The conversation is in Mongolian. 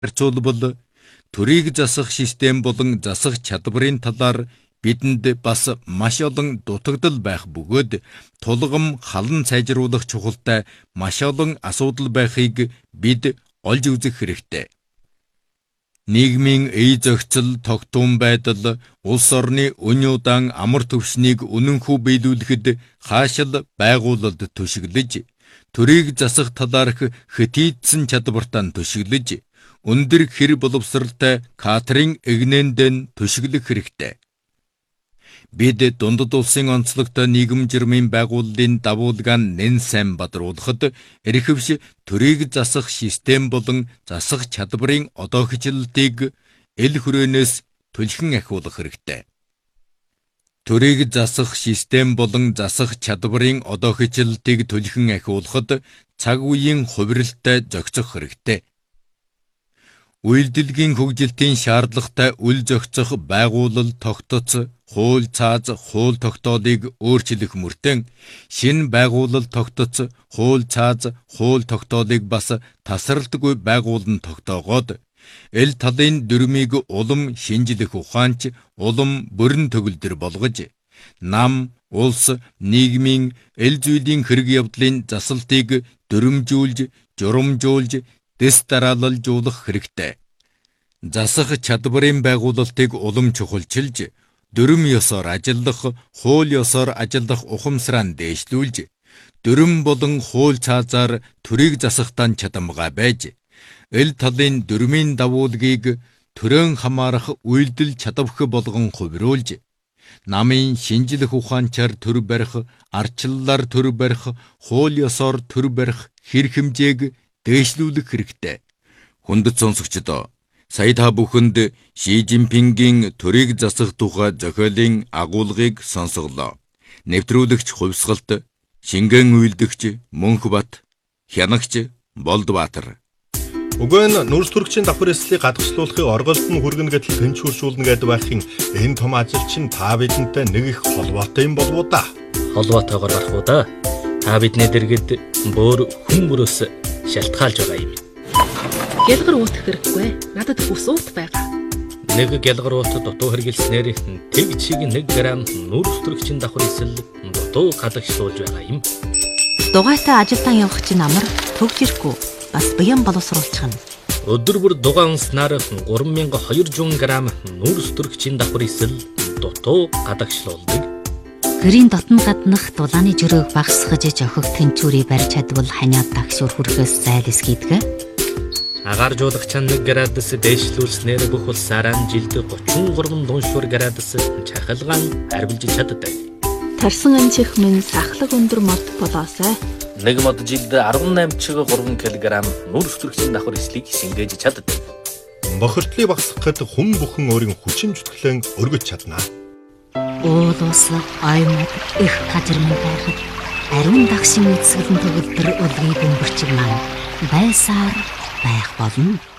харьцуулбал төрийг засах систем болон засах чадварын талаар бидэнд бас маш олон дутагдал байх бөгөөд тулгам халан сайжруулах чухалтай маш олон асуудал байхыг бид олж үзэх хэрэгтэй. Нийгмийн эй зохицол, тогтун байдал, улс орны үн удаан амар төвшнийг үнэнхүү биелүүлэхэд хаашил байгуулалд түшиглэж, төрийг засах талаарх хэтийдсэн чадвартаа түшиглэж, өндөр хэр боловсралтай кадрын эгнээндэн түшиглэх хэрэгтэй. Бид дундад улсын онцлогтой нийгэм жирмийн байгууллагын давуулгаан нэн-сайн бадруулахад эрхэвш төрийг засах систем болон засах чадварын одоохичлолтыг эл хүрээнээс түлхэн ахиулах хэрэгтэй. Төрийг засах систем болон засах чадварын одоохичлолтыг түлхэн ахиулахад цаг үеийн хувиралтай зохицох хэрэгтэй. Үйлдвэрлэгийн хөгжилтийн шаардлагатай үл зохицох байгуулал тогтоц, хууль цааз, хууль тогтоолыг өөрчлөх мөртөө шинэ байгуулал тогтоц, хууль цааз, хууль тогтоолыг бас тасралтгүй байгуулан тогтоогоод эл талын дүрмийг улам шинжлэх ухаанч, улам бүрэн төгөлдөр болгож нам, улс, нийгмийн эл зүйлийн хэрэг явдлын засалтыг дүрмжүүлж, журамжуулж, дэс дараалалжуулах хэрэгтэй. Засах чадварын байгуулалтыг улам чухалчилж, дүрм ёсоор ажиллах, хууль ёсоор ажиллах ухамсараа дээшлүүлж, дүрм болон хууль цаазаар төрийг засахтан чадамгаа байж, эл талын дүрмийн давуулгийг төрөн хамаарах үйлдэл чадвах болгон хувируулж, намын шинжлэх ухаанчаар төр барих, арчлалаар төр барих, хууль ёсоор төр барих хэрэг хэмжээг дээшлүүлэх хэрэгтэй. Хүндэт сонсогчдоо, сая та бүхэнд Ши Жинпингийн төрийг засах тухай зохиолын агуулгыг сонсголоо. Нэвтрүүлэгч хувьсгалт, шингэн үйлдэгч Мөнхбат, хянагч Болдбаатар. Уг нь нүрс төрөгчийн давхар эслийг гадагшлуулахыг орголт нь хүргэнэ гэдэл тэнцвэршүүлнэ гэдэг байхын энэ том ажил чинь та бидэнтэй нэг их холбоотой юм болов уу да? Холбоотойгоор гарах уу да? Та бидний дэргэд бөөр хүн мөрөөс шалтгаалж байгаа юм. Гялгар уутах хэрэггүй. Надад бүс уут байгаа. Нэг гялгар уут дутуу хэргэлснээр тэг чиг 1 грамм нүрс төрөгчийн давхар эсэл дутуу гадагшлуулж байгаа юм. Дугайтай ажилдаа явах чинь амар төгж ирэхгүй. Бас баян боловсруулчихна. Өдөр бүр дугаан унснаар 3200 грамм нүрс төрөгчийн давхар эсэл дутуу гадагшлуулдаг. Гэрийн дотн гаднах дулааны жөрөөг багасгаж жохих тэнцвэрийг барьж чадвал ханиад дагшуур хүрэхээс зайлсхийдэг. Агааржуулагч 1 градус дээшлүүлснээр бүх улсаараа жилд 33 дуншуур градус чахалгаан харвилж чаддаг. Тарсан амчих минь сахлаг өндөр мод болоосай. Нэг мод жилд 18.3 кг нүрс төрөгчийн давхар эслийг шингээж чаддаг. Бохирдлыг багасгахад хүн бүхэн өөрийн хүчин чөлөөлөн өргөж чадна. Уул ус аймаг их газармын байхад ариун дагшин эцгэлэн төгөлдөр өлгийг өнгөрчиг маань байсаар байх болно.